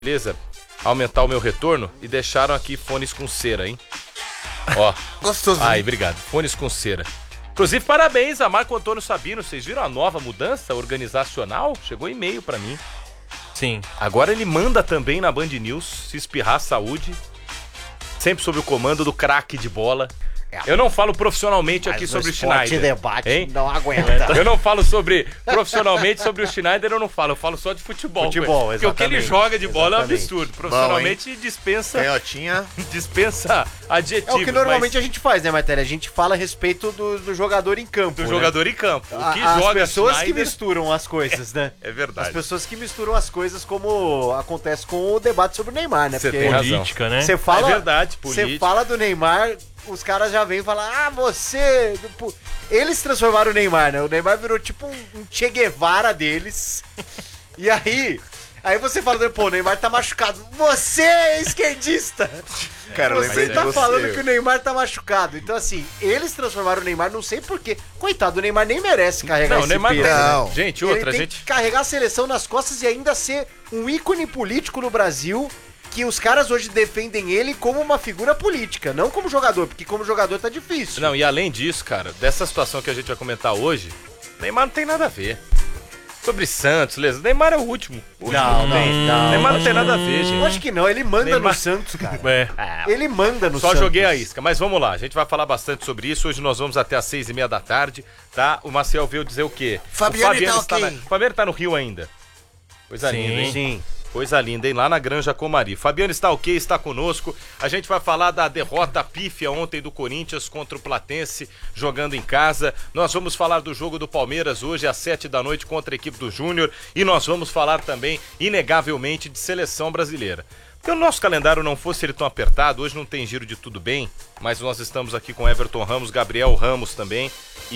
Beleza? Aumentar o meu retorno e deixaram aqui fones com cera, hein? Ó. Gostoso. Aí, obrigado. Fones com cera. Inclusive, parabéns a Marco Antônio Sabino. Vocês viram a nova mudança organizacional? Chegou e-mail pra mim. Sim. Agora ele manda também na Band News, se espirrar saúde. Sempre sob o comando do craque de bola. Eu não falo profissionalmente aqui sobre o Schneider. Debate hein? não aguenta. Eu não falo profissionalmente sobre o Schneider, eu falo só de futebol. Futebol, porque o que ele joga de bola é um exatamente. absurdo. Profissionalmente dispensa Canhotinha. dispensa adjetivos. É o que normalmente a gente faz, né, Matéria? A gente fala a respeito do jogador em campo. do né? jogador em campo. O que As joga pessoas que Schneider misturam as coisas, né? é verdade. As pessoas que misturam as coisas como acontece com o debate sobre o Neymar, né? Você Porque tem razão. Política, né? você fala, É verdade, você política. fala do Neymar, os caras já vêm falar, você... Eles transformaram o Neymar, né? O Neymar virou tipo um Che Guevara deles. E aí você fala, pô, o Neymar tá machucado. Você é esquerdista! Cara, eu lembrei Você de tá você. falando que o Neymar tá machucado. Então, assim, eles transformaram o Neymar, não sei porquê. Coitado, o Neymar nem merece carregar Não, o esse Neymar peso. não. né? Gente, Ele outra, tem gente. que carregar a seleção nas costas e ainda ser um ícone político no Brasil, que os caras hoje defendem ele como uma figura política, não como jogador, porque como jogador tá difícil. Não, e além disso, cara, dessa situação que a gente vai comentar hoje, Neymar não tem nada a ver. Sobre Santos, beleza? Neymar é o último. Não, Neymar não tem nada a ver, gente. Eu acho que não, ele manda Neymar- no Santos, cara. É. Ele manda no Só Santos. joguei a isca, mas vamos lá, a gente vai falar bastante sobre isso. Hoje nós vamos até às 6h30 da tarde, tá? O Maciel veio dizer o quê? Fabiane tá está ok. O Fabiano tá no Rio ainda. Coisa Sim. linda, hein? Sim. Coisa linda, hein? Lá na Granja Comari. Fabiano está ok, está conosco. A gente vai falar da derrota pífia ontem do Corinthians contra o Platense, jogando em casa. Nós vamos falar do jogo do Palmeiras hoje às 7 da noite contra a equipe do Júnior. E nós vamos falar também, inegavelmente, de seleção brasileira. Se o nosso calendário não fosse ele tão apertado, hoje não tem giro de tudo bem, mas nós estamos aqui com Everton Ramos, Gabriel Ramos também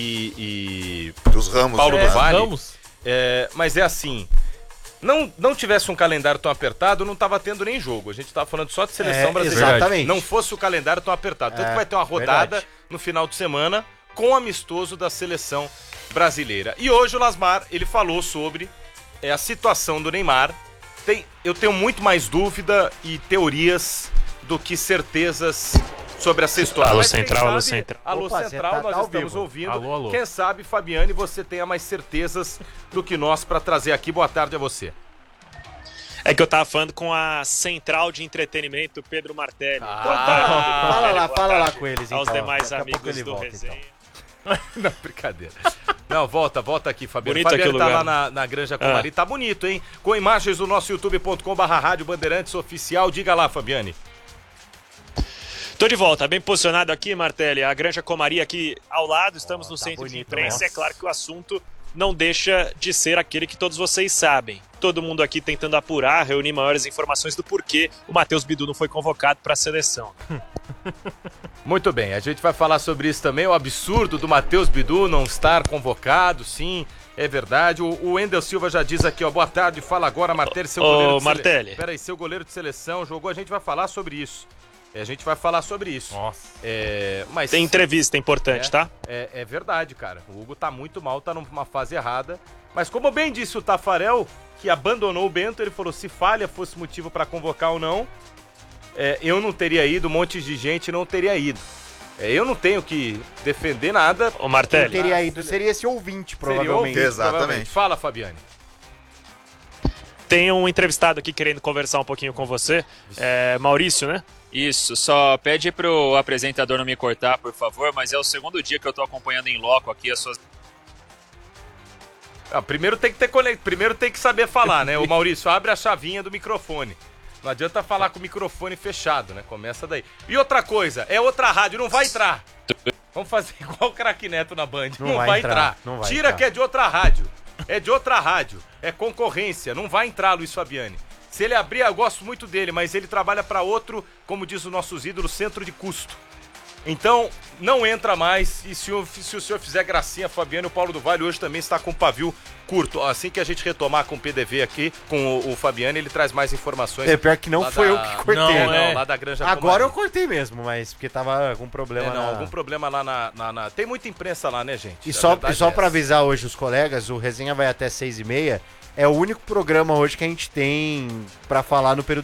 e Dos Ramos. Paulo né? do Vale. Vamos. Mas é assim, não tivesse um calendário tão apertado, não tava tendo nem jogo. A gente tava falando só de seleção brasileira. Exatamente. Não fosse o calendário tão apertado. Tanto que vai ter uma rodada verdade. no final de semana com o amistoso da seleção brasileira. E hoje o Lasmar, ele falou sobre a situação do Neymar. Eu tenho muito mais dúvida e teorias do que certezas sobre essa história. Alô, Mas quem Central, alô, sabe- Central. Alô, Opa, Central, você tá nós ao estamos vivo. ouvindo. Alô, alô. Quem sabe, Fabiane, você tenha mais certezas do que nós para trazer aqui. Boa tarde a você. É que eu tava falando com a Central de Entretenimento, Pedro Martelli. Fala lá com eles, então. Aos demais Daqui a pouco amigos ele do volta, Resenha. Não, brincadeira. Não, volta aqui, Fabiano. Bonito aqui Fabiano o tá lugar. lá na Granja Comari. Tá bonito, hein? Com imagens do nosso youtube.com/rádio Bandeirantes Oficial. Diga lá, Fabiane. Tô de volta, bem posicionado aqui, Martelli. A Granja Comari aqui ao lado, estamos no centro de bonito, imprensa. né? É claro que o assunto não deixa de ser aquele que todos vocês sabem. Todo mundo aqui tentando apurar, reunir maiores informações do porquê o Matheus Bidu não foi convocado para a seleção. Muito bem, a gente vai falar sobre isso também. O absurdo do Matheus Bidu não estar convocado, sim, é verdade. O Wendel Silva já diz aqui, ó, boa tarde, fala agora, Martelli, seu goleiro de Martelli. Peraí, seu goleiro de seleção jogou, a gente vai falar sobre isso. A gente vai falar sobre isso. Nossa. Mas Tem entrevista importante, tá? É verdade, cara. O Hugo tá muito mal, tá numa fase errada. Mas como bem disse o Tafarel, que abandonou o Bento, ele falou, se falha fosse motivo pra convocar ou não, eu não teria ido, um monte de gente não teria ido. Eu não tenho que defender nada. Ô, Quem Martelli. teria ido seria esse ouvinte, provavelmente. Seria Exatamente. provavelmente. Fala, Fabiane. Tem um entrevistado aqui querendo conversar um pouquinho com você. Maurício, né? Isso, só pede pro apresentador não me cortar, por favor, mas é o segundo dia que eu tô acompanhando em loco aqui as suas... Primeiro tem que saber falar, né? O Maurício, abre a chavinha do microfone. Não adianta falar com o microfone fechado, né? Começa daí. E outra coisa, é outra rádio, não vai entrar. Vamos fazer igual o Craque Neto na Band. Não vai entrar. não vai Tira entrar. que é de outra rádio. É de outra rádio. É concorrência. Não vai entrar, Luiz Fabiane. Se ele abrir, eu gosto muito dele, mas ele trabalha para outro, como diz os nossos ídolos, centro de custo. Então, não entra mais. E se o senhor fizer gracinha, Fabiano, o Paulo do Vale hoje também está com pavio curto. Assim que a gente retomar com o PDV aqui, com o Fabiano, ele traz mais informações. Pior que não lá foi da- eu que cortei. Não, né? lá da Granja Agora eu Comari. cortei mesmo, mas porque tava com problema algum problema lá na... Tem muita imprensa lá, né, gente? E A só verdade pra é essa. avisar hoje os colegas, o resenha vai até 6h30 é o único programa hoje que a gente tem pra falar no período